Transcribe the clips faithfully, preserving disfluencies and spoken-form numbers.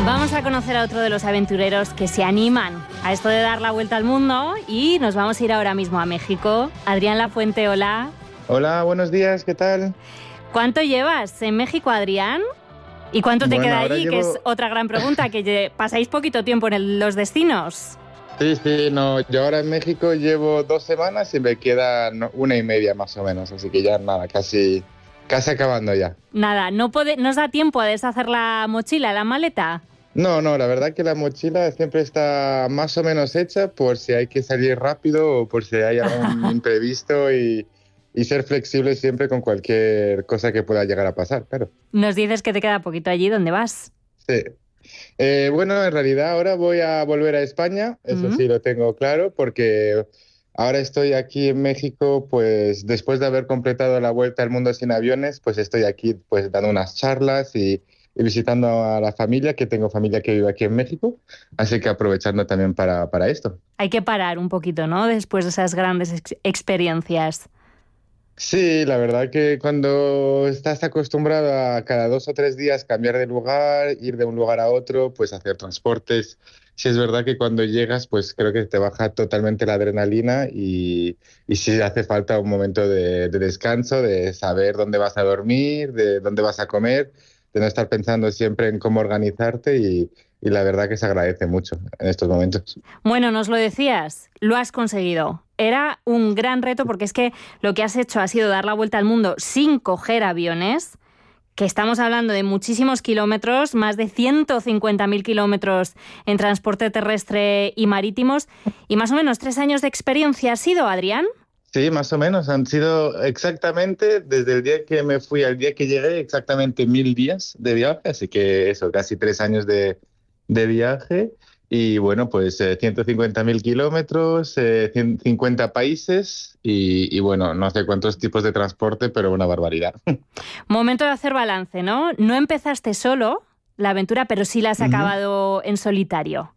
Vamos a conocer a otro de los aventureros que se animan a esto de dar la vuelta al mundo y nos vamos a ir ahora mismo a México. Adrián Lafuente, hola. Hola, buenos días, ¿qué tal? ¿Cuánto llevas en México, Adrián? ¿Y cuánto te bueno, queda allí? llevo... Que es otra gran pregunta, que pasáis poquito tiempo en el, los destinos. Sí, sí, no, yo ahora en México llevo dos semanas y me quedan una y media más o menos, así que ya nada, casi, casi acabando ya. Nada, ¿no, pode, ¿no os da tiempo a deshacer la mochila, la maleta? No, no, la verdad que la mochila siempre está más o menos hecha por si hay que salir rápido o por si hay algún imprevisto y, y ser flexible siempre con cualquier cosa que pueda llegar a pasar, claro. Nos dices que te queda poquito allí, ¿dónde vas? Sí. Eh, bueno, en realidad ahora voy a volver a España, eso Uh-huh. sí lo tengo claro, porque ahora estoy aquí en México, pues después de haber completado la vuelta al mundo sin aviones, pues estoy aquí pues dando unas charlas y y visitando a la familia, que tengo familia que vive aquí en México, así que aprovechando también para, para esto. Hay que parar un poquito, ¿no? Después de esas grandes ex- experiencias. Sí, la verdad que cuando estás acostumbrado a cada dos o tres días cambiar de lugar, ir de un lugar a otro, pues hacer transportes, sí es verdad que cuando llegas, pues creo que te baja totalmente la adrenalina y, y sí hace falta un momento de, de descanso, de saber dónde vas a dormir, de dónde vas a comer, de no estar pensando siempre en cómo organizarte y, y la verdad que se agradece mucho en estos momentos. Bueno, nos lo decías, lo has conseguido. Era un gran reto porque es que lo que has hecho ha sido dar la vuelta al mundo sin coger aviones, que estamos hablando de muchísimos kilómetros, más de ciento cincuenta mil kilómetros en transporte terrestre y marítimos, y más o menos tres años de experiencia. ¿Ha sido, Adrián? Sí, más o menos. Han sido exactamente, desde el día que me fui al día que llegué, exactamente mil días de viaje, así que eso, casi tres años de, de viaje. Y bueno, pues eh, ciento cincuenta mil kilómetros, eh, ciento cincuenta países y, y bueno, no sé cuántos tipos de transporte, pero una barbaridad. Momento de hacer balance, ¿no? No empezaste solo la aventura, pero sí la has acabado en solitario.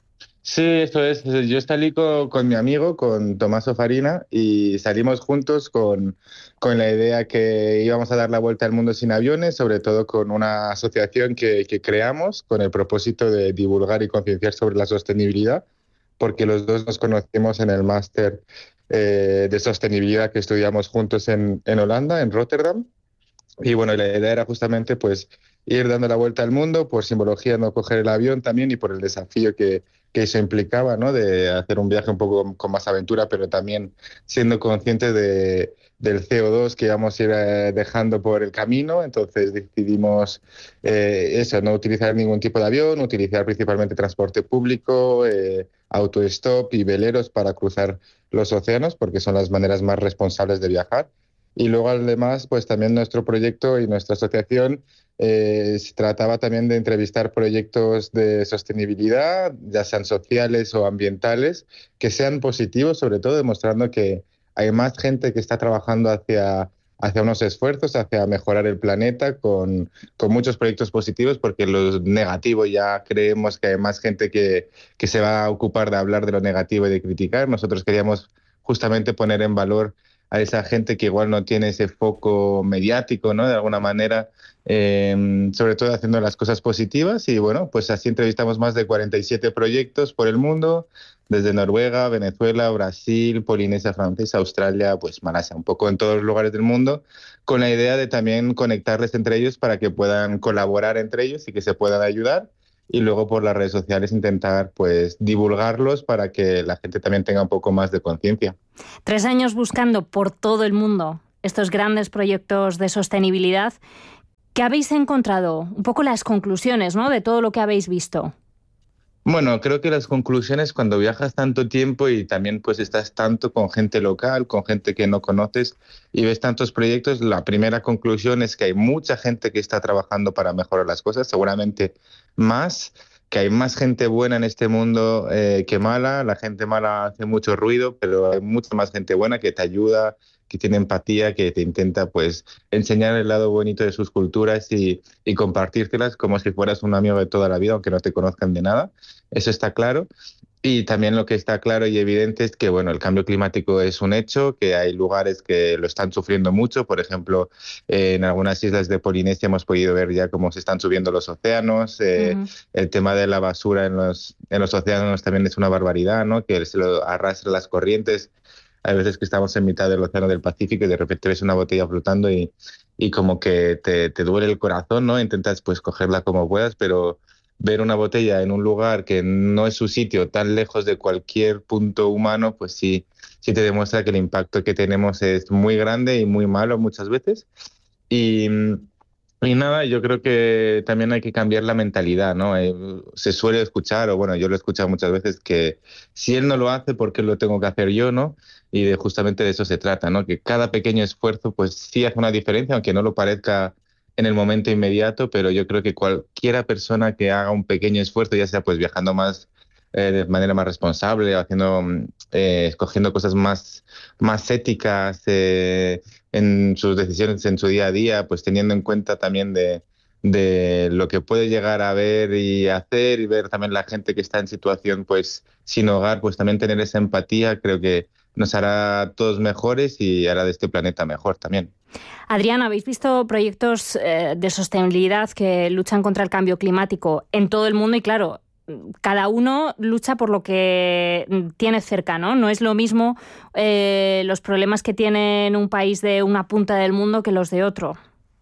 Sí, eso es. Yo salí con, con mi amigo, con Tommaso Farina, y salimos juntos con, con la idea que íbamos a dar la vuelta al mundo sin aviones, sobre todo con una asociación que, que creamos con el propósito de divulgar y concienciar sobre la sostenibilidad, porque los dos nos conocimos en el máster eh, de sostenibilidad que estudiamos juntos en, en Holanda, en Rotterdam. Y bueno, la idea era justamente pues ir dando la vuelta al mundo, por simbología no coger el avión también y por el desafío que, que eso implicaba, ¿no? De hacer un viaje un poco con más aventura, pero también siendo conscientes de, del C O dos que íbamos a ir eh, dejando por el camino. Entonces decidimos eh, eso, no utilizar ningún tipo de avión, utilizar principalmente transporte público, eh, autostop y veleros para cruzar los océanos, porque son las maneras más responsables de viajar. Y luego, además, pues también nuestro proyecto y nuestra asociación eh, se trataba también de entrevistar proyectos de sostenibilidad, ya sean sociales o ambientales, que sean positivos, sobre todo demostrando que hay más gente que está trabajando hacia, hacia unos esfuerzos, hacia mejorar el planeta, con, con muchos proyectos positivos, porque lo negativo ya creemos que hay más gente que, que se va a ocupar de hablar de lo negativo y de criticar. Nosotros queríamos justamente poner en valor a esa gente que igual no tiene ese foco mediático, ¿no? De alguna manera, eh, sobre todo haciendo las cosas positivas. Y bueno, pues así entrevistamos más de cuarenta y siete proyectos por el mundo, desde Noruega, Venezuela, Brasil, Polinesia Francesa, Australia, pues Malasia, un poco en todos los lugares del mundo, con la idea de también conectarles entre ellos para que puedan colaborar entre ellos y que se puedan ayudar. Y luego por las redes sociales intentar pues divulgarlos para que la gente también tenga un poco más de conciencia. Tres años buscando por todo el mundo estos grandes proyectos de sostenibilidad. ¿Qué habéis encontrado? Un poco las conclusiones, ¿no?, de todo lo que habéis visto. Bueno, creo que las conclusiones cuando viajas tanto tiempo y también pues estás tanto con gente local, con gente que no conoces y ves tantos proyectos, la primera conclusión es que hay mucha gente que está trabajando para mejorar las cosas, seguramente más, que hay más gente buena en este mundo eh, que mala. La gente mala hace mucho ruido, pero hay mucha más gente buena que te ayuda, que tiene empatía, que te intenta pues enseñar el lado bonito de sus culturas y, y compartírtelas como si fueras un amigo de toda la vida, aunque no te conozcan de nada. Eso está claro. Y también lo que está claro y evidente es que, bueno, el cambio climático es un hecho, que hay lugares que lo están sufriendo mucho. Por ejemplo, eh, en algunas islas de Polinesia hemos podido ver ya cómo se están subiendo los océanos. Eh, Ujú. el tema de la basura en los, en los océanos también es una barbaridad, ¿no? Que se lo arrastran las corrientes. Hay veces que estamos en mitad del océano del Pacífico y de repente ves una botella flotando y, y como que te, te duele el corazón, ¿no? Intentas pues cogerla como puedas, pero ver una botella en un lugar que no es su sitio, tan lejos de cualquier punto humano, pues sí, sí te demuestra que el impacto que tenemos es muy grande y muy malo muchas veces. Y, y nada, yo creo que también hay que cambiar la mentalidad, ¿no? Eh, se suele escuchar, o bueno, yo lo he escuchado muchas veces, que si él no lo hace, ¿por qué lo tengo que hacer yo, no? Y de, justamente de eso se trata, ¿no? Que cada pequeño esfuerzo, pues sí hace una diferencia, aunque no lo parezca en el momento inmediato, pero yo creo que cualquiera persona que haga un pequeño esfuerzo, ya sea pues viajando más eh, de manera más responsable, haciendo, mm, eh, escogiendo cosas más, más éticas, eh, en sus decisiones en su día a día, pues teniendo en cuenta también de, de lo que puede llegar a ver y hacer y ver también la gente que está en situación pues sin hogar, pues también tener esa empatía creo que nos hará a todos mejores y hará de este planeta mejor también. Adrián, ¿habéis visto proyectos eh, de sostenibilidad que luchan contra el cambio climático en todo el mundo? Y claro, cada uno lucha por lo que tiene cerca, ¿no? No es lo mismo eh, los problemas que tiene en un país de una punta del mundo que los de otro.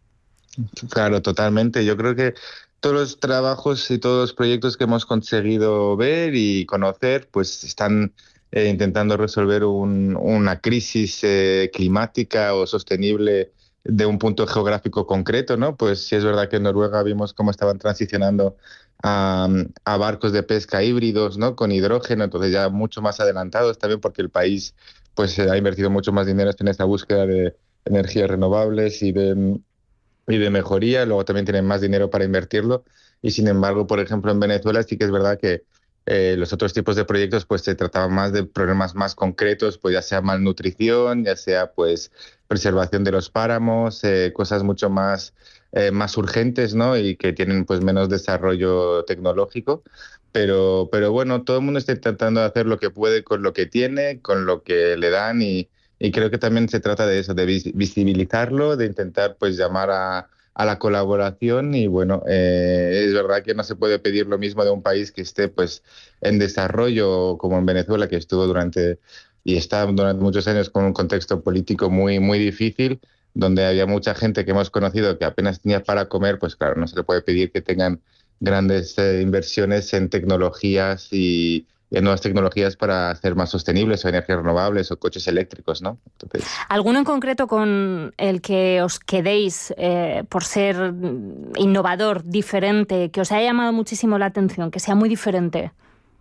Claro, totalmente. Yo creo que todos los trabajos y todos los proyectos que hemos conseguido ver y conocer, pues están eh, intentando resolver un- una crisis eh, climática o sostenible de un punto geográfico concreto, ¿no? Pues sí es verdad que en Noruega vimos cómo estaban transicionando a, a barcos de pesca híbridos, ¿no? Con hidrógeno, entonces ya mucho más adelantados también porque el país pues eh, ha invertido mucho más dinero en esa búsqueda de energías renovables y de y de mejoría, luego también tienen más dinero para invertirlo y sin embargo, por ejemplo, en Venezuela sí que es verdad que eh, los otros tipos de proyectos pues se trataban más de problemas más concretos, pues ya sea malnutrición, ya sea pues preservación de los páramos, eh, cosas mucho más, eh, más urgentes, ¿no? Y que tienen pues menos desarrollo tecnológico. Pero, pero bueno, todo el mundo está intentando hacer lo que puede con lo que tiene, con lo que le dan y, y creo que también se trata de eso, de vis- visibilizarlo, de intentar pues llamar a, a la colaboración y bueno, eh, es verdad que no se puede pedir lo mismo de un país que esté pues en desarrollo como en Venezuela, que estuvo durante y está durante muchos años con un contexto político muy, muy difícil, donde había mucha gente que hemos conocido que apenas tenía para comer, pues claro, no se le puede pedir que tengan grandes eh, inversiones en tecnologías y en nuevas tecnologías para hacer más sostenibles o energías renovables o coches eléctricos, ¿no? Entonces, ¿Alguno en concreto con el que os quedéis eh, por ser innovador, diferente, que os haya llamado muchísimo la atención, que sea muy diferente?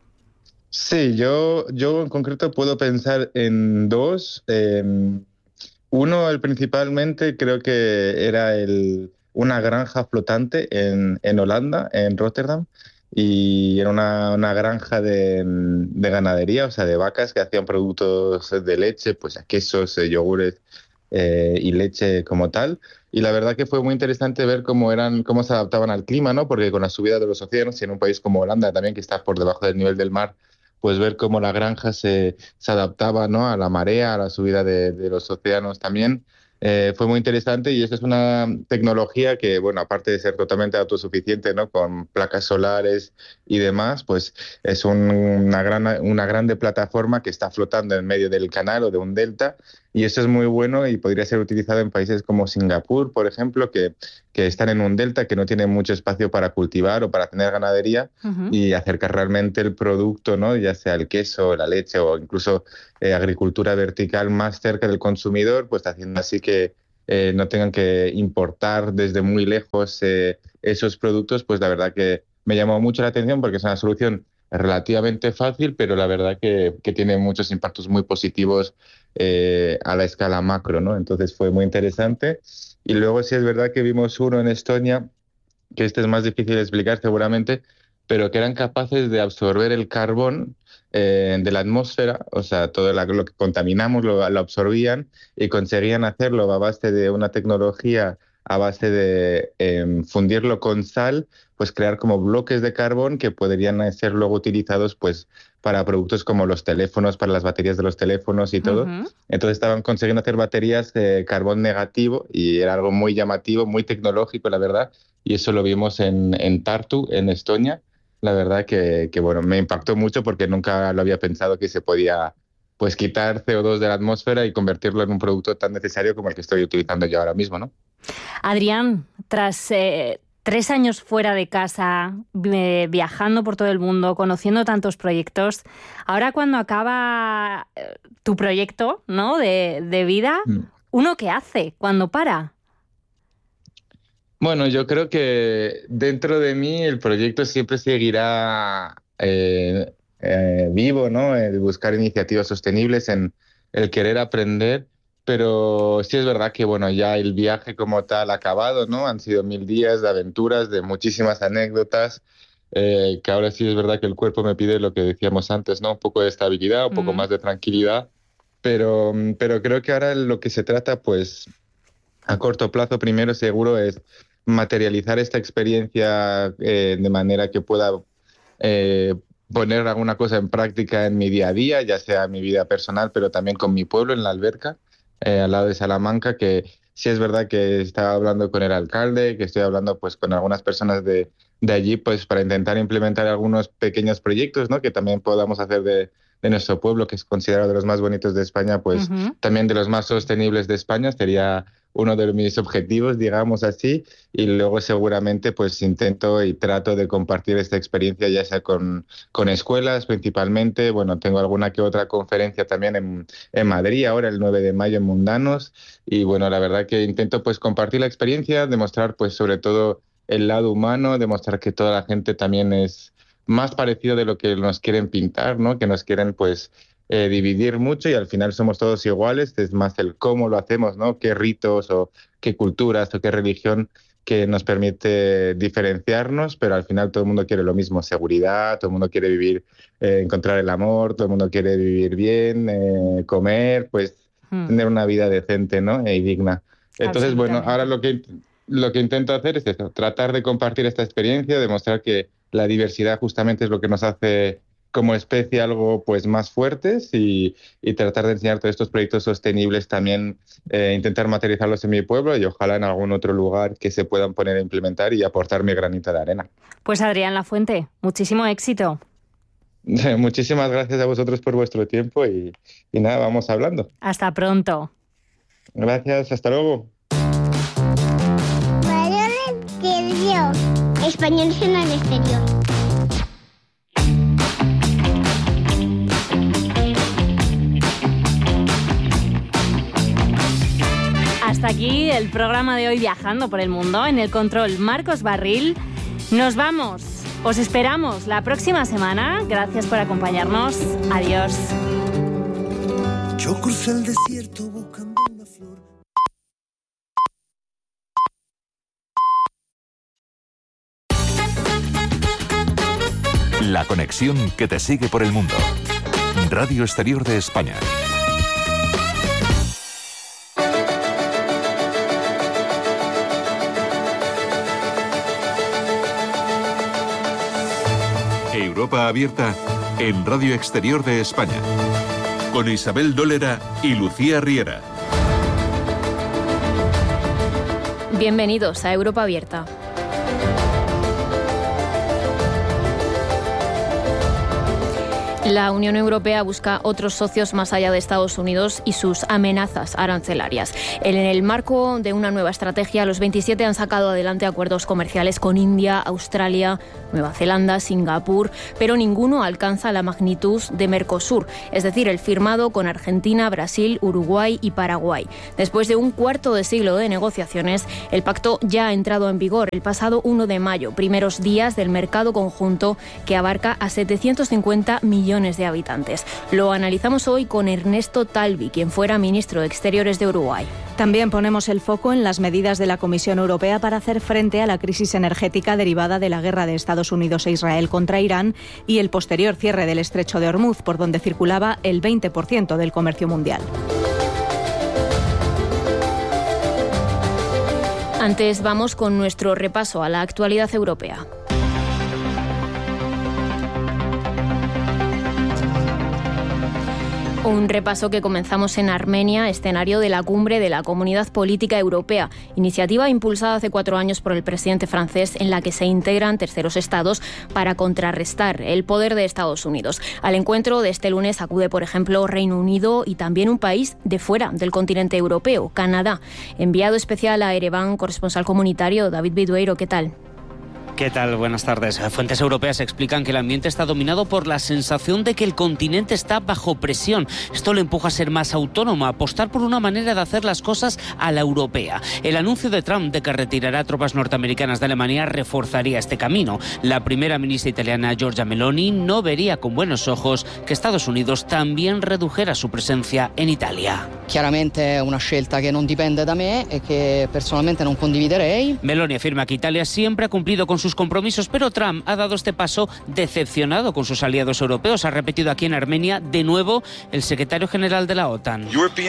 sí, yo, yo en concreto puedo pensar en dos. Eh, uno, el principalmente, creo que era el, una granja flotante en, en Holanda, en Rotterdam, y era una, una granja de, de ganadería, o sea, de vacas que hacían productos de leche, pues quesos, eh, yogures eh, y leche como tal. Y la verdad que fue muy interesante ver cómo eran, cómo se adaptaban al clima, ¿no? Porque con la subida de los océanos, y en un país como Holanda también, que está por debajo del nivel del mar, pues ver cómo la granja se, se adaptaba, ¿no? A la marea, a la subida de, de los océanos también. Eh, fue muy interesante y esa es una tecnología que, bueno, aparte de ser totalmente autosuficiente, ¿no? Con placas solares y demás, pues es un- una gran, una grande plataforma que está flotando en medio del canal o de un delta y eso es muy bueno y podría ser utilizado en países como Singapur, por ejemplo, que, que están en un delta que no tienen mucho espacio para cultivar o para tener ganadería Ujú. y acercar realmente el producto, ¿no? Ya sea el queso, la leche o incluso eh, agricultura vertical más cerca del consumidor, pues haciendo así que eh, no tengan que importar desde muy lejos eh, esos productos, pues la verdad que me llamó mucho la atención porque es una solución relativamente fácil, pero la verdad que, que tiene muchos impactos muy positivos eh, a la escala macro, ¿no? Entonces fue muy interesante. Y luego sí es verdad que vimos uno en Estonia que este es más difícil de explicar seguramente, pero que eran capaces de absorber el carbón eh, de la atmósfera, o sea, todo la- lo que contaminamos lo, lo absorbían y conseguían hacerlo a base de una tecnología a base de eh, fundirlo con sal, pues crear como bloques de carbón que podrían ser luego utilizados pues para productos como los teléfonos, para las baterías de los teléfonos y todo. Uh-huh. Entonces estaban consiguiendo hacer baterías de carbón negativo y era algo muy llamativo, muy tecnológico, la verdad. Y eso lo vimos en, en Tartu, en Estonia. La verdad que, que bueno, me impactó mucho porque nunca lo había pensado que se podía pues quitar C O dos de la atmósfera y convertirlo en un producto tan necesario como el que estoy utilizando yo ahora mismo, ¿no? Adrián, tras eh, tres años fuera de casa, eh, viajando por todo el mundo, conociendo tantos proyectos, ahora cuando acaba eh, tu proyecto, ¿no?, de, de vida, mm. ¿uno qué hace cuando para? Bueno, yo creo que dentro de mí el proyecto siempre seguirá eh, eh, vivo, ¿no? El buscar iniciativas sostenibles, en el querer aprender, pero sí es verdad que, bueno, ya el viaje como tal ha acabado, ¿no? Han sido mil días de aventuras, de muchísimas anécdotas, eh, que ahora sí es verdad que el cuerpo me pide lo que decíamos antes, ¿no? Un poco de estabilidad, un poco mm. más de tranquilidad, pero, pero creo que ahora lo que se trata, pues, a corto plazo primero seguro es materializar esta experiencia eh, de manera que pueda eh, poner alguna cosa en práctica en mi día a día, ya sea en mi vida personal, pero también con mi pueblo, en La Alberca, eh, al lado de Salamanca, que sí es verdad que estaba hablando con el alcalde, que estoy hablando pues con algunas personas de, de allí, pues para intentar implementar algunos pequeños proyectos, ¿no?, que también podamos hacer de, de nuestro pueblo, que es considerado de los más bonitos de España, pues uh-huh. también de los más sostenibles de España. Sería uno de mis objetivos, digamos así, y luego seguramente pues intento y trato de compartir esta experiencia ya sea con, con escuelas principalmente. Bueno, tengo alguna que otra conferencia también en, en Madrid ahora el nueve de mayo en Mundanos, y bueno, la verdad que intento pues compartir la experiencia, demostrar pues sobre todo el lado humano, demostrar que toda la gente también es más parecido de lo que nos quieren pintar, ¿no?, que nos quieren pues Eh, dividir mucho y al final somos todos iguales. Es más el cómo lo hacemos, ¿no?, qué ritos o qué culturas o qué religión que nos permite diferenciarnos, pero al final todo el mundo quiere lo mismo, seguridad, todo el mundo quiere vivir, eh, encontrar el amor, todo el mundo quiere vivir bien, eh, comer, pues hmm. tener una vida decente, ¿no?, y digna. Entonces, bueno, ahora lo que, lo que intento hacer es eso, tratar de compartir esta experiencia, demostrar que la diversidad justamente es lo que nos hace como especie algo pues más fuertes, y, y tratar de enseñar todos estos proyectos sostenibles también, eh, intentar materializarlos en mi pueblo y ojalá en algún otro lugar que se puedan poner a implementar y aportar mi granito de arena. Pues Adrián Lafuente, muchísimo éxito. Muchísimas gracias a vosotros por vuestro tiempo y, y nada, vamos hablando. Hasta pronto. Gracias, hasta luego. Españoles en el exterior. Hasta aquí el programa de hoy Viajando por el Mundo. En el control, Marcos Barril. Nos vamos. Os esperamos la próxima semana. Gracias por acompañarnos. Adiós. Yo crucé el desierto buscando una flor. La conexión que te sigue por el mundo. Radio Exterior de España. Europa Abierta en Radio Exterior de España, con Isabel Dólera y Lucía Riera. Bienvenidos a Europa Abierta. La Unión Europea busca otros socios más allá de Estados Unidos y sus amenazas arancelarias. En el marco de una nueva estrategia, los veintisiete han sacado adelante acuerdos comerciales con India, Australia, Nueva Zelanda, Singapur, pero ninguno alcanza la magnitud de Mercosur, es decir, el firmado con Argentina, Brasil, Uruguay y Paraguay. Después de un cuarto de siglo de negociaciones, el pacto ya ha entrado en vigor el pasado uno de mayo, primeros días del mercado conjunto que abarca a setecientos cincuenta millones de habitantes. Lo analizamos hoy con Ernesto Talvi, quien fuera ministro de Exteriores de Uruguay. También ponemos el foco en las medidas de la Comisión Europea para hacer frente a la crisis energética derivada de la guerra de Estados Unidos e Israel contra Irán y el posterior cierre del Estrecho de Hormuz, por donde circulaba el veinte por ciento del comercio mundial. Antes vamos con nuestro repaso a la actualidad europea. Un repaso que comenzamos en Armenia, escenario de la cumbre de la Comunidad Política Europea, iniciativa impulsada hace cuatro años por el presidente francés en la que se integran terceros estados para contrarrestar el poder de Estados Unidos. Al encuentro de este lunes acude, por ejemplo, Reino Unido y también un país de fuera del continente europeo, Canadá. Enviado especial a Ereván, corresponsal comunitario, David Bidueiro, ¿qué tal? ¿Qué tal? Buenas tardes. Fuentes europeas explican que el ambiente está dominado por la sensación de que el continente está bajo presión. Esto le empuja a ser más autónomo, a apostar por una manera de hacer las cosas a la europea. El anuncio de Trump de que retirará tropas norteamericanas de Alemania reforzaría este camino. La primera ministra italiana, Giorgia Meloni, no vería con buenos ojos que Estados Unidos también redujera su presencia en Italia. Claramente è una scelta che non dipende da me e che personalmente non condividerei. Meloni afirma que Italia siempre ha cumplido con sus compromisos, pero Trump ha dado este paso decepcionado con sus aliados europeos. Ha repetido aquí en Armenia de nuevo el secretario general de la OTAN.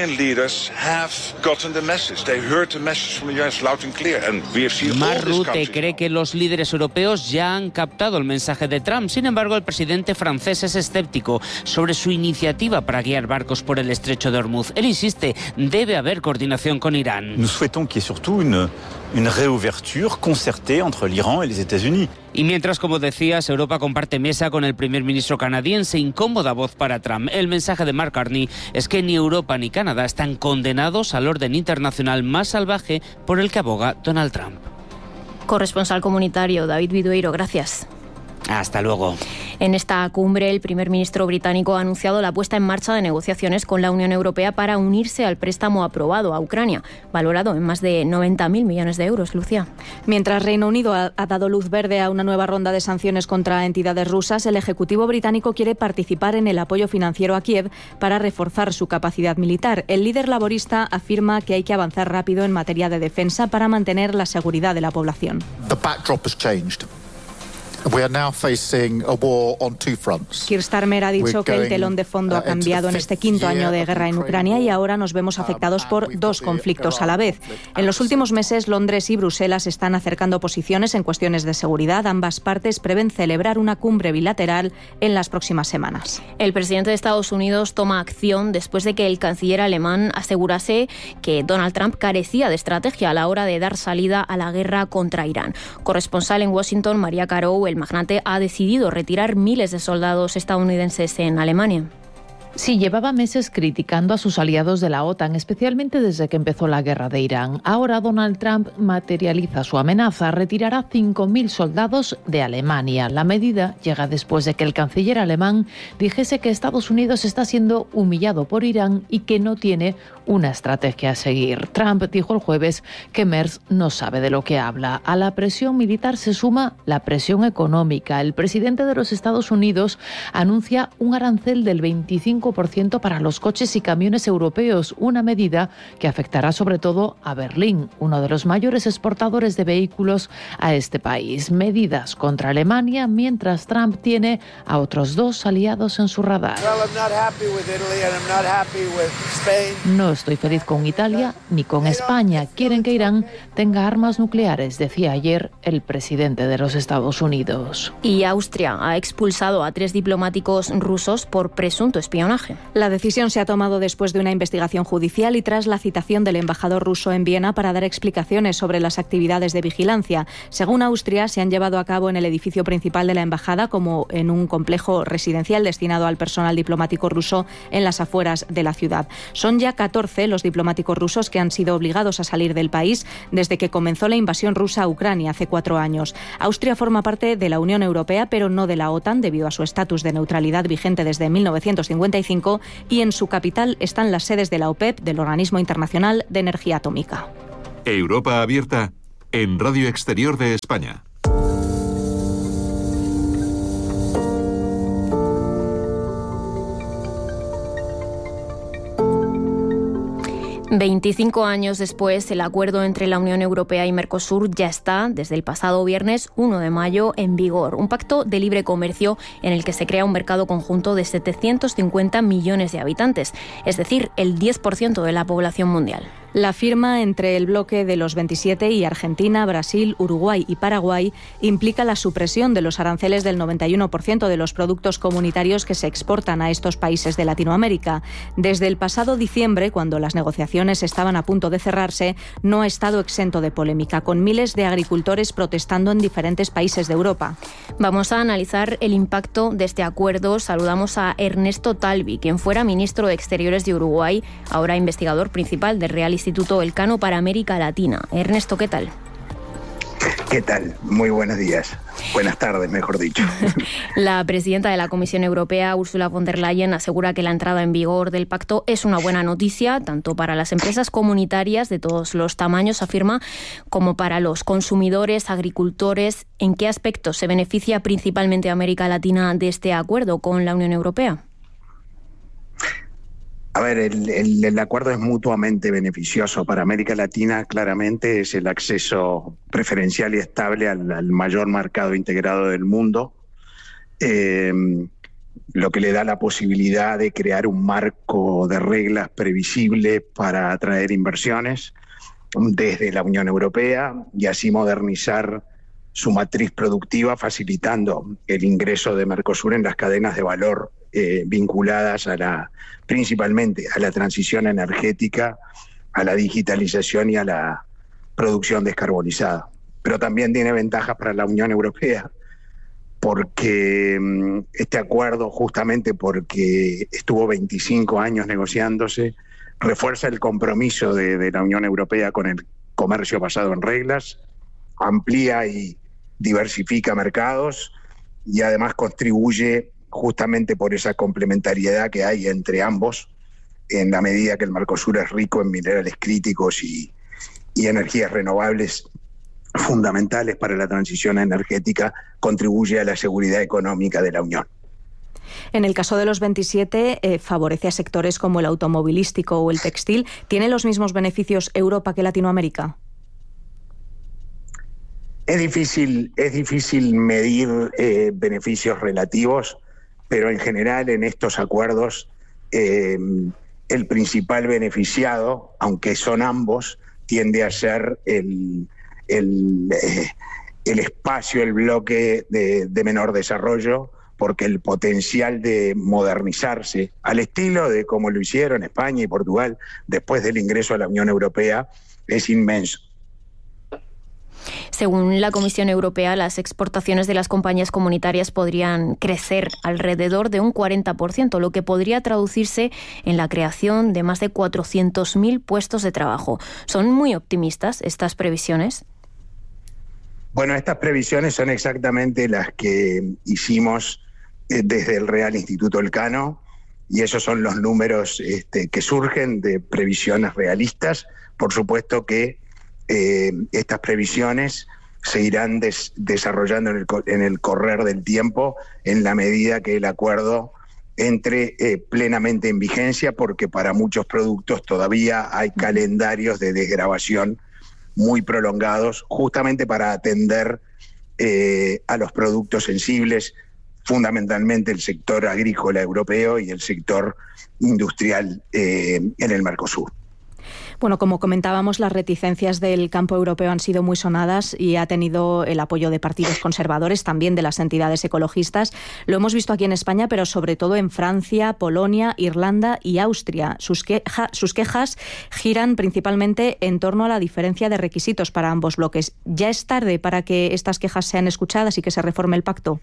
Mark Rutte cree que los líderes europeos ya han captado el mensaje de Trump. Sin embargo, el presidente francés es escéptico sobre su iniciativa para guiar barcos por el estrecho de Hormuz. Él insiste, debe haber coordinación con Irán. Nous souhaitons qu'il y ait surtout une, une réouverture concertée entre l'Iran et les États-Unis. Y mientras, como decías, Europa comparte mesa con el primer ministro canadiense, incómoda voz para Trump. El mensaje de Mark Carney es que ni Europa ni Canadá están condenados al orden internacional más salvaje por el que aboga Donald Trump. Corresponsal comunitario, David Bidueiro, gracias. Hasta luego. En esta cumbre, el primer ministro británico ha anunciado la puesta en marcha de negociaciones con la Unión Europea para unirse al préstamo aprobado a Ucrania, valorado en más de noventa mil millones de euros. Lucía. Mientras Reino Unido ha, ha dado luz verde a una nueva ronda de sanciones contra entidades rusas, el Ejecutivo británico quiere participar en el apoyo financiero a Kiev para reforzar su capacidad militar. El líder laborista afirma que hay que avanzar rápido en materia de defensa para mantener la seguridad de la población. The backdrop has changed. We are now facing a war on two fronts. Keir Starmer ha dicho que el telón de fondo ha cambiado en este quinto año de guerra en Ucrania y ahora nos vemos afectados por dos conflictos a la vez. En los últimos meses, Londres y Bruselas están acercando posiciones en cuestiones de seguridad. Ambas partes prevén celebrar una cumbre bilateral en las próximas semanas. El presidente de Estados Unidos toma acción después de que el canciller alemán asegurase que Donald Trump carecía de estrategia a la hora de dar salida a la guerra contra Irán. Corresponsal en Washington, María Caro, el magnate ha decidido retirar miles de soldados estadounidenses en Alemania. Sí, llevaba meses criticando a sus aliados de la OTAN, especialmente desde que empezó la guerra de Irán. Ahora Donald Trump materializa su amenaza, retirará cinco mil soldados de Alemania. La medida llega después de que el canciller alemán dijese que Estados Unidos está siendo humillado por Irán y que no tiene una estrategia a seguir. Trump dijo el jueves que Merz no sabe de lo que habla. A la presión militar se suma la presión económica. El presidente de los Estados Unidos anuncia un arancel del veinticinco por ciento para los coches y camiones europeos, una medida que afectará sobre todo a Berlín, uno de los mayores exportadores de vehículos a este país. Medidas contra Alemania, mientras Trump tiene a otros dos aliados en su radar. No estoy feliz con Italia ni con España. Quieren que Irán tenga armas nucleares, decía ayer el presidente de los Estados Unidos. Y Austria ha expulsado a tres diplomáticos rusos por presunto espionaje. La decisión se ha tomado después de una investigación judicial y tras la citación del embajador ruso en Viena para dar explicaciones sobre las actividades de vigilancia. Según Austria, se han llevado a cabo en el edificio principal de la embajada como en un complejo residencial destinado al personal diplomático ruso en las afueras de la ciudad. Son ya catorce los diplomáticos rusos que han sido obligados a salir del país desde que comenzó la invasión rusa a Ucrania hace cuatro años. Austria forma parte de la Unión Europea, pero no de la OTAN, debido a su estatus de neutralidad vigente desde mil novecientos cincuenta y cinco, y en su capital están las sedes de la OPEP, del Organismo Internacional de Energía Atómica. Europa abierta en Radio Exterior de España. veinticinco años después, el acuerdo entre la Unión Europea y Mercosur ya está, desde el pasado viernes uno de mayo, en vigor. Un pacto de libre comercio en el que se crea un mercado conjunto de setecientos cincuenta millones de habitantes, es decir, el diez por ciento de la población mundial. La firma entre el bloque de los veintisiete y Argentina, Brasil, Uruguay y Paraguay implica la supresión de los aranceles del noventa y uno por ciento de los productos comunitarios que se exportan a estos países de Latinoamérica. Desde el pasado diciembre, cuando las negociaciones estaban a punto de cerrarse, no ha estado exento de polémica, con miles de agricultores protestando en diferentes países de Europa. Vamos a analizar el impacto de este acuerdo. Saludamos a Ernesto Talvi, quien fuera ministro de Exteriores de Uruguay, ahora investigador principal del Real Instituto Elcano para América Latina. Ernesto, ¿qué tal? ¿Qué tal? Muy buenos días. Buenas tardes, mejor dicho. La presidenta de la Comisión Europea, Ursula von der Leyen, asegura que la entrada en vigor del pacto es una buena noticia, tanto para las empresas comunitarias de todos los tamaños, afirma, como para los consumidores, agricultores. ¿En qué aspectos se beneficia principalmente América Latina de este acuerdo con la Unión Europea? A ver, el, el, el acuerdo es mutuamente beneficioso. Para América Latina, claramente, es el acceso preferencial y estable al, al mayor mercado integrado del mundo, eh, lo que le da la posibilidad de crear un marco de reglas previsible para atraer inversiones desde la Unión Europea y así modernizar su matriz productiva, facilitando el ingreso de Mercosur en las cadenas de valor eh, vinculadas a la, principalmente a la transición energética, a la digitalización y a la producción descarbonizada. Pero también tiene ventajas para la Unión Europea, porque este acuerdo, justamente porque estuvo veinticinco años negociándose, refuerza el compromiso de, de la Unión Europea con el comercio basado en reglas, amplía y diversifica mercados y además contribuye justamente por esa complementariedad que hay entre ambos, en la medida que el Mercosur es rico en minerales críticos y, y energías renovables fundamentales para la transición energética, contribuye a la seguridad económica de la Unión. En el caso de los veintisiete, eh, favorece a sectores como el automovilístico o el textil. ¿Tiene los mismos beneficios Europa que Latinoamérica? Es difícil, es difícil medir eh, beneficios relativos, pero en general en estos acuerdos eh, el principal beneficiado, aunque son ambos, tiende a ser el, el, eh, el espacio, el bloque de, de menor desarrollo, porque el potencial de modernizarse, al estilo de como lo hicieron España y Portugal después del ingreso a la Unión Europea, es inmenso. Según la Comisión Europea, las exportaciones de las compañías comunitarias podrían crecer alrededor de un cuarenta por ciento, lo que podría traducirse en la creación de más de cuatrocientos mil puestos de trabajo. ¿Son muy optimistas estas previsiones? Bueno, estas previsiones son exactamente las que hicimos desde el Real Instituto Elcano, y esos son los números este, que surgen de previsiones realistas. Por supuesto que eh, estas previsiones se irán des, desarrollando en el, en el correr del tiempo en la medida que el acuerdo entre eh, plenamente en vigencia, porque para muchos productos todavía hay calendarios de desgravación muy prolongados, justamente para atender eh, a los productos sensibles, fundamentalmente el sector agrícola europeo y el sector industrial eh, en el Mercosur. Bueno, como comentábamos, las reticencias del campo europeo han sido muy sonadas y ha tenido el apoyo de partidos conservadores, también de las entidades ecologistas. Lo hemos visto aquí en España, pero sobre todo en Francia, Polonia, Irlanda y Austria. Sus, queja, sus quejas giran principalmente en torno a la diferencia de requisitos para ambos bloques. ¿Ya es tarde para que estas quejas sean escuchadas y que se reforme el pacto?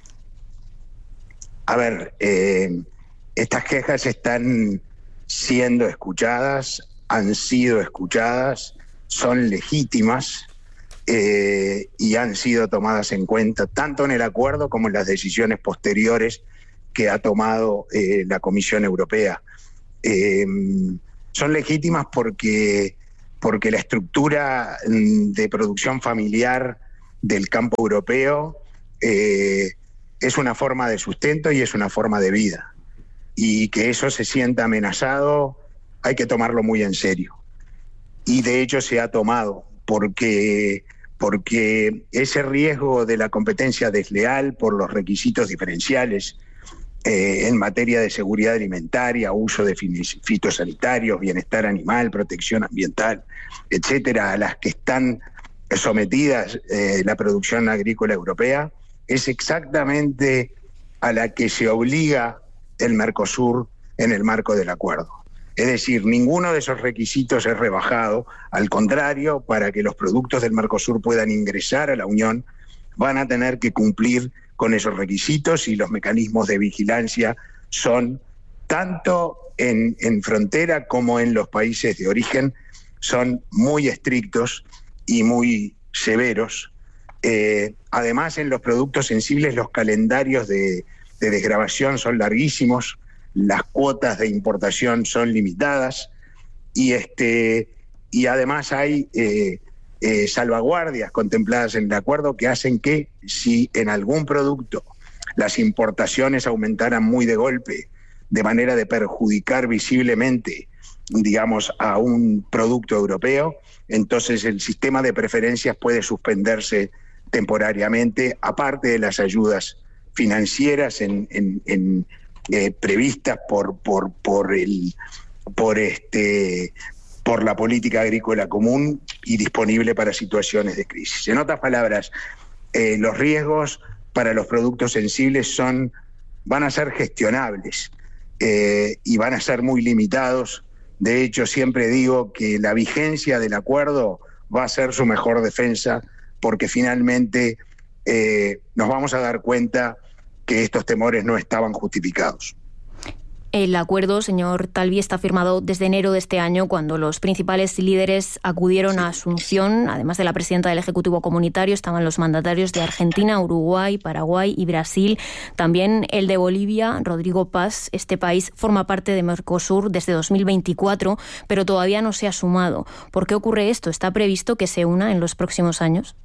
A ver, eh, estas quejas están siendo escuchadas, han sido escuchadas, son legítimas eh, y han sido tomadas en cuenta tanto en el acuerdo como en las decisiones posteriores que ha tomado eh, la Comisión Europea. Eh, son legítimas porque, porque la estructura de producción familiar del campo europeo eh, es una forma de sustento y es una forma de vida. Y que eso se sienta amenazado hay que tomarlo muy en serio. Y de hecho se ha tomado, porque, porque ese riesgo de la competencia desleal por los requisitos diferenciales eh, en materia de seguridad alimentaria, uso de fitosanitarios, bienestar animal, protección ambiental, etcétera, a las que están sometidas eh, la producción agrícola europea, es exactamente a la que se obliga el Mercosur en el marco del acuerdo. Es decir, ninguno de esos requisitos es rebajado, al contrario, para que los productos del Mercosur puedan ingresar a la Unión, van a tener que cumplir con esos requisitos y los mecanismos de vigilancia son, tanto en, en frontera como en los países de origen, son muy estrictos y muy severos. Eh, además, en los productos sensibles los calendarios de, de desgravación son larguísimos, las cuotas de importación son limitadas y, este, y además hay eh, eh, salvaguardias contempladas en el acuerdo que hacen que si en algún producto las importaciones aumentaran muy de golpe, de manera de perjudicar visiblemente, digamos, a un producto europeo, entonces el sistema de preferencias puede suspenderse temporariamente, aparte de las ayudas financieras en, en, en, eh, previstas por, por, por, el, por, este, por la política agrícola común y disponible para situaciones de crisis. En otras palabras, eh, los riesgos para los productos sensibles son, van a ser gestionables eh, y van a ser muy limitados. De hecho, siempre digo que la vigencia del acuerdo va a ser su mejor defensa, porque finalmente eh, nos vamos a dar cuenta que estos temores no estaban justificados. El acuerdo, señor Talvi, está firmado desde enero de este año, cuando los principales líderes acudieron a Asunción. Además de la presidenta del Ejecutivo Comunitario, estaban los mandatarios de Argentina, Uruguay, Paraguay y Brasil. También el de Bolivia, Rodrigo Paz. Este país forma parte de Mercosur desde dos mil veinticuatro, pero todavía no se ha sumado. ¿Por qué ocurre esto? ¿Está previsto que se una en los próximos años?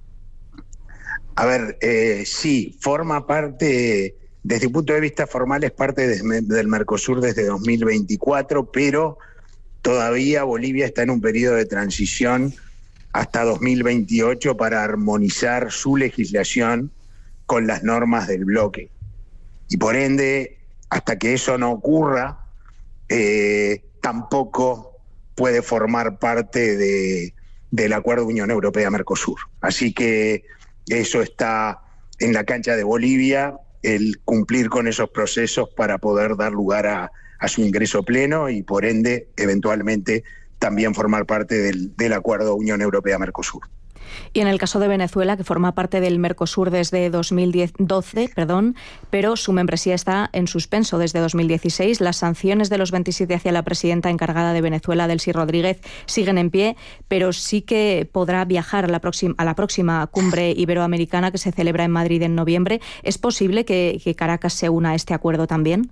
A ver, eh, sí, forma parte, desde un punto de vista formal, es parte de, del Mercosur desde dos mil veinticuatro, pero todavía Bolivia está en un periodo de transición hasta dos mil veintiocho para armonizar su legislación con las normas del bloque. Y por ende, hasta que eso no ocurra, eh, tampoco puede formar parte de, del Acuerdo Unión Europea-Mercosur. Así que eso está en la cancha de Bolivia, el cumplir con esos procesos para poder dar lugar a, a su ingreso pleno y, por ende, eventualmente también formar parte del, del Acuerdo Unión Europea-Mercosur. Y en el caso de Venezuela, que forma parte del Mercosur desde dos mil doce, perdón, pero su membresía está en suspenso desde dos mil dieciséis. Las sanciones de los veintisiete hacia la presidenta encargada de Venezuela, Delcy Rodríguez, siguen en pie, pero sí que podrá viajar a la próxima, a la próxima cumbre iberoamericana que se celebra en Madrid en noviembre. ¿Es posible que, que Caracas se una a este acuerdo también?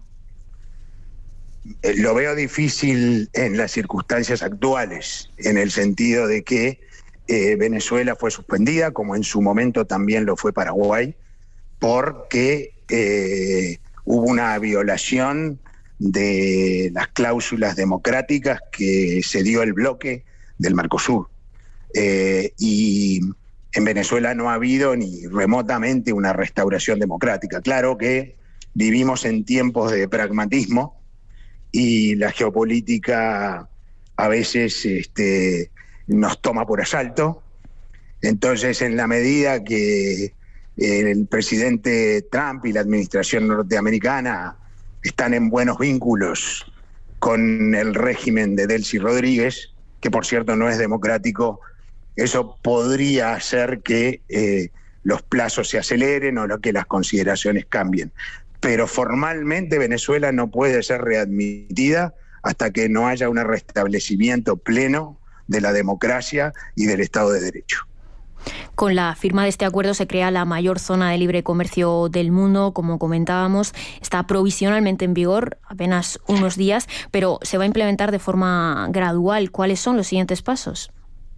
Lo veo difícil en las circunstancias actuales, en el sentido de que Eh, Venezuela fue suspendida, como en su momento también lo fue Paraguay, porque eh, hubo una violación de las cláusulas democráticas que se dio el bloque del Mercosur. Eh, y en Venezuela no ha habido ni remotamente una restauración democrática. Claro que vivimos en tiempos de pragmatismo y la geopolítica a veces este, nos toma por asalto. Entonces, en la medida que el presidente Trump y la administración norteamericana están en buenos vínculos con el régimen de Delcy Rodríguez, que por cierto no es democrático, eso podría hacer que eh, los plazos se aceleren o que las consideraciones cambien. Pero formalmente Venezuela no puede ser readmitida hasta que no haya un restablecimiento pleno de la democracia y del Estado de Derecho. Con la firma de este acuerdo se crea la mayor zona de libre comercio del mundo, como comentábamos. Está provisionalmente en vigor apenas unos días, pero se va a implementar de forma gradual. ¿Cuáles son los siguientes pasos?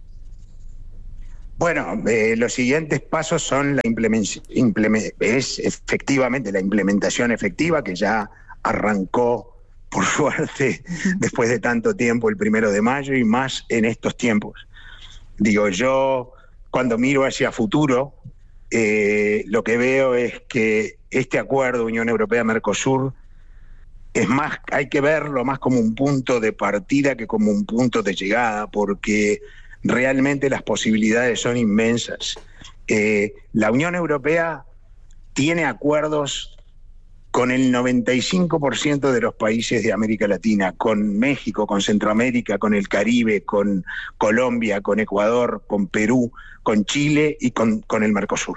Bueno, eh, los siguientes pasos son la implementación, es efectivamente la implementación efectiva, que ya arrancó, por suerte, después de tanto tiempo, el primero de mayo, y más en estos tiempos. Digo, yo cuando miro hacia futuro, eh, lo que veo es que este acuerdo Unión Europea-Mercosur es más, hay que verlo más como un punto de partida que como un punto de llegada, porque realmente las posibilidades son inmensas. Eh, la Unión Europea tiene acuerdos con el noventa y cinco por ciento de los países de América Latina, con México, con Centroamérica, con el Caribe, con Colombia, con Ecuador, con Perú, con Chile y con, con el Mercosur.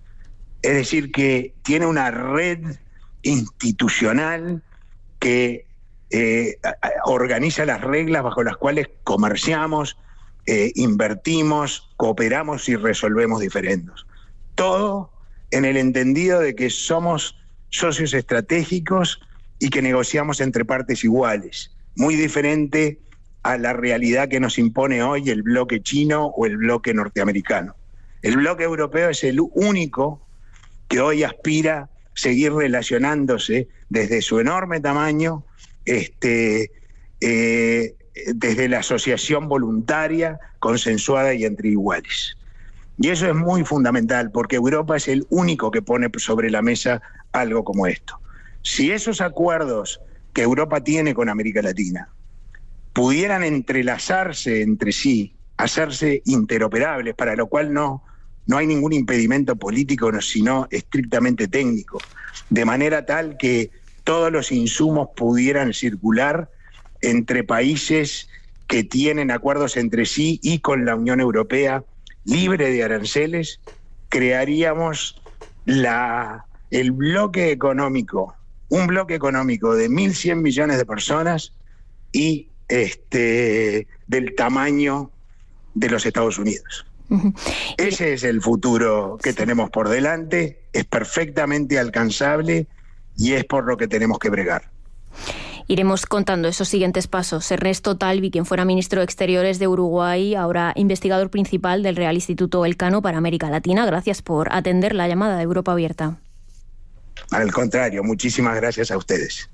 Es decir, que tiene una red institucional que eh, organiza las reglas bajo las cuales comerciamos, eh, invertimos, cooperamos y resolvemos diferendos. Todo en el entendido de que somos socios estratégicos y que negociamos entre partes iguales, muy diferente a la realidad que nos impone hoy el bloque chino o el bloque norteamericano. El bloque europeo es el único que hoy aspira a seguir relacionándose desde su enorme tamaño, este, eh, desde la asociación voluntaria, consensuada y entre iguales. Y eso es muy fundamental, porque Europa es el único que pone sobre la mesa algo como esto. Si esos acuerdos que Europa tiene con América Latina pudieran entrelazarse entre sí, hacerse interoperables, para lo cual no, no hay ningún impedimento político, sino estrictamente técnico, de manera tal que todos los insumos pudieran circular entre países que tienen acuerdos entre sí y con la Unión Europea libre de aranceles, crearíamos la, el bloque económico, un bloque económico de mil cien millones de personas y este, del tamaño de los Estados Unidos. Uh-huh. Ese es el futuro que tenemos por delante, es perfectamente alcanzable y es por lo que tenemos que bregar. Iremos contando esos siguientes pasos. Ernesto Talvi, quien fuera ministro de Exteriores de Uruguay, ahora investigador principal del Real Instituto Elcano para América Latina. Gracias por atender la llamada de Europa Abierta. Al contrario, muchísimas gracias a ustedes.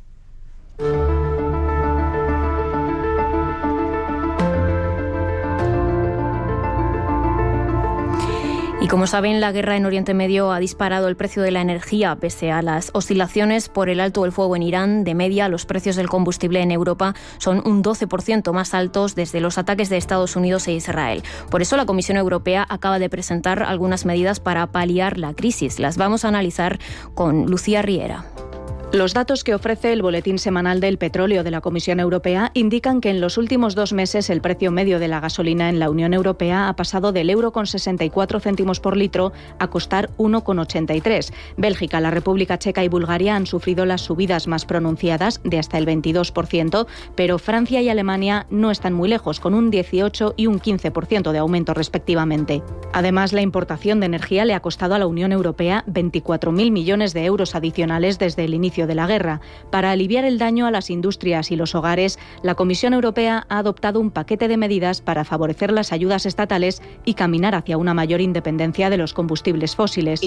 Y como saben, la guerra en Oriente Medio ha disparado el precio de la energía. Pese a las oscilaciones por el alto el fuego en Irán, de media los precios del combustible en Europa son un doce por ciento más altos desde los ataques de Estados Unidos e Israel. Por eso la Comisión Europea acaba de presentar algunas medidas para paliar la crisis. Las vamos a analizar con Lucía Riera. Los datos que ofrece el Boletín Semanal del Petróleo de la Comisión Europea indican que en los últimos dos meses el precio medio de la gasolina en la Unión Europea ha pasado del euro con sesenta y cuatro céntimos por litro a costar uno con ochenta y tres. Bélgica, la República Checa y Bulgaria han sufrido las subidas más pronunciadas de hasta el veintidós por ciento, pero Francia y Alemania no están muy lejos, con un dieciocho y un quince por ciento de aumento respectivamente. Además, la importación de energía le ha costado a la Unión Europea veinticuatro mil millones de euros adicionales desde el inicio de la guerra. Para aliviar el daño a las industrias y los hogares, la Comisión Europea ha adoptado un paquete de medidas para favorecer las ayudas estatales y caminar hacia una mayor independencia de los combustibles fósiles.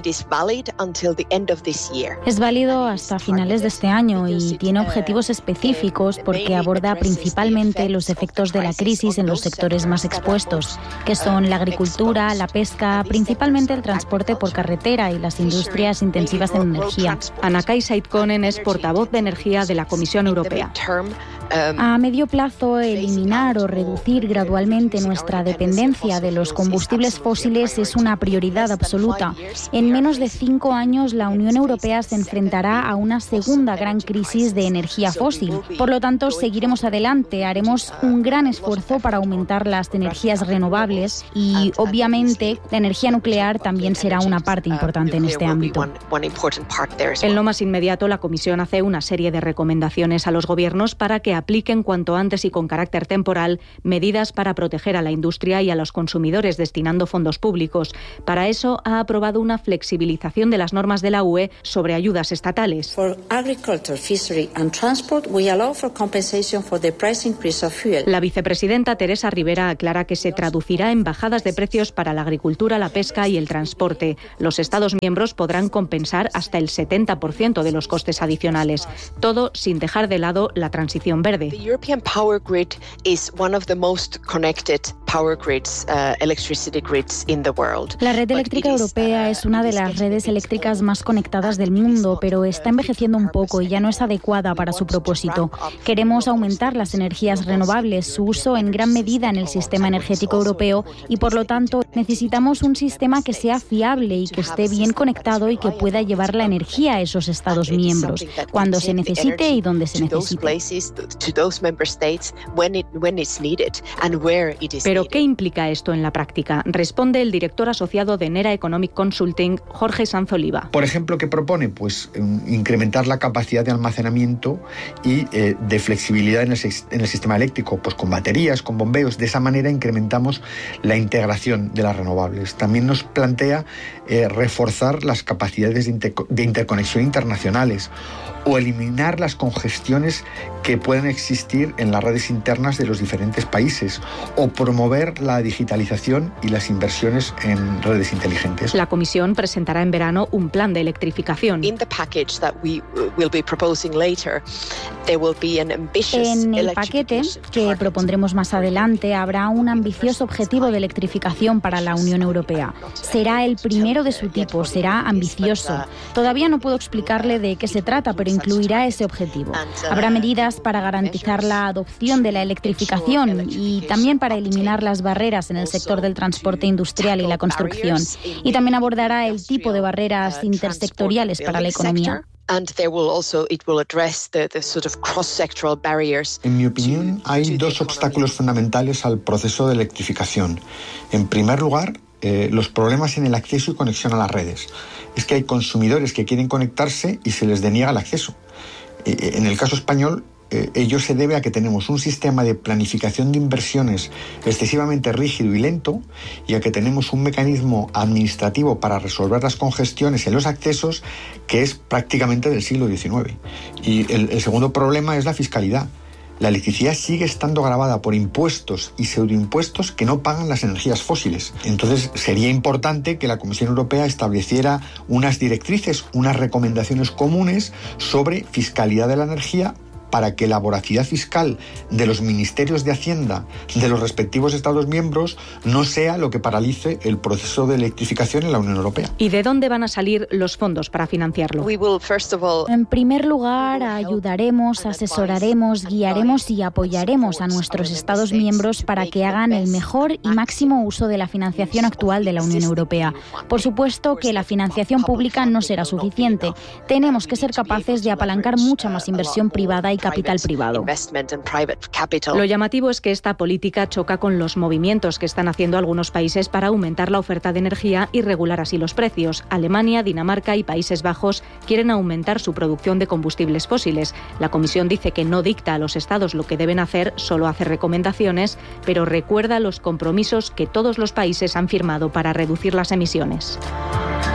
Es válido hasta finales de este año y tiene objetivos específicos porque aborda principalmente los efectos de la crisis en los sectores más expuestos, que son la agricultura, la pesca, principalmente el transporte por carretera y las industrias intensivas en energía. Anna-Kaisa Ikonen es portavoz de energía de la Comisión Europea. A medio plazo, eliminar o reducir gradualmente nuestra dependencia de los combustibles fósiles es una prioridad absoluta. En menos de cinco años, la Unión Europea se enfrentará a una segunda gran crisis de energía fósil. Por lo tanto, seguiremos adelante, haremos un gran esfuerzo para aumentar las energías renovables y, obviamente, la energía nuclear también será una parte importante en este ámbito. En lo más inmediato, la Comisión hace una serie de recomendaciones a los gobiernos para que apliquen cuanto antes y con carácter temporal medidas para proteger a la industria y a los consumidores destinando fondos públicos. Para eso ha aprobado una flexibilización de las normas de la U E sobre ayudas estatales. La vicepresidenta Teresa Rivera aclara que se traducirá en bajadas de precios para la agricultura, la pesca y el transporte. Los Estados miembros podrán compensar hasta el setenta por ciento de los costes adicionales, todo sin dejar de lado la transición verde. La red eléctrica europea es una de las redes eléctricas más conectadas del mundo, pero está envejeciendo un poco y ya no es adecuada para su propósito. Queremos aumentar las energías renovables, su uso en gran medida en el sistema energético europeo y, por lo tanto, necesitamos un sistema que sea fiable y que esté bien conectado y que pueda llevar la energía a esos Estados miembros, cuando se necesite y donde se necesite. Pero, ¿qué implica esto en la práctica? Responde el director asociado de Nera Economic Consulting, Jorge Sanz Oliva. Por ejemplo, ¿qué propone? Pues incrementar la capacidad de almacenamiento y eh, de flexibilidad en el, en el sistema eléctrico, pues con baterías, con bombeos. De esa manera incrementamos la integración de las renovables. También nos plantea eh, reforzar las capacidades de, inter de interconexión internacionales o eliminar las congestiones que pueden existir en las redes internas de los diferentes países o promover la digitalización y las inversiones en redes inteligentes. La Comisión presentará en verano un plan de electrificación. En el paquete que propondremos más adelante habrá un ambicioso objetivo de electrificación para la Unión Europea. Será el primero de su tipo, será ambicioso. Todavía no puedo explicarle de qué se trata, pero incluirá ese objetivo. Habrá medidas para garantizar la adopción de la electrificación y también para eliminar las barreras en el sector del transporte industrial y la construcción. Y también abordará el tipo de barreras intersectoriales para la economía. En mi opinión, hay dos obstáculos fundamentales al proceso de electrificación. En primer lugar, eh, los problemas en el acceso y conexión a las redes. Es que hay consumidores que quieren conectarse y se les deniega el acceso. Eh, en el caso español, eh, ello se debe a que tenemos un sistema de planificación de inversiones excesivamente rígido y lento y a que tenemos un mecanismo administrativo para resolver las congestiones en los accesos que es prácticamente del siglo diecinueve. Y el, el segundo problema es la fiscalidad. La electricidad sigue estando gravada por impuestos y pseudoimpuestos que no pagan las energías fósiles. Entonces, sería importante que la Comisión Europea estableciera unas directrices, unas recomendaciones comunes sobre fiscalidad de la energía para que la voracidad fiscal de los ministerios de Hacienda de los respectivos Estados miembros no sea lo que paralice el proceso de electrificación en la Unión Europea. ¿Y de dónde van a salir los fondos para financiarlo? En primer lugar, ayudaremos, asesoraremos, guiaremos y apoyaremos a nuestros Estados miembros para que hagan el mejor y máximo uso de la financiación actual de la Unión Europea. Por supuesto que la financiación pública no será suficiente. Tenemos que ser capaces de apalancar mucha más inversión privada y capital privado. Lo llamativo es que esta política choca con los movimientos que están haciendo algunos países para aumentar la oferta de energía y regular así los precios. Alemania, Dinamarca y Países Bajos quieren aumentar su producción de combustibles fósiles. La Comisión dice que no dicta a los estados lo que deben hacer, solo hace recomendaciones, pero recuerda los compromisos que todos los países han firmado para reducir las emisiones.